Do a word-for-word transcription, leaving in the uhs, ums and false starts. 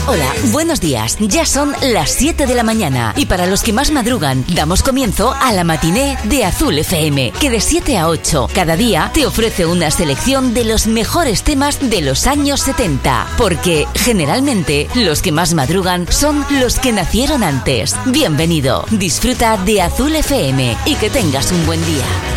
Hola, buenos días. Ya son las siete de la mañana y para los que más madrugan, damos comienzo a la matiné de Azul F M, que de siete a ocho cada día te ofrece una selección de los mejores temas de los años setenta, porque generalmente los que más madrugan son los que nacieron antes. Bienvenido, disfruta de Azul F M y que tengas un buen día.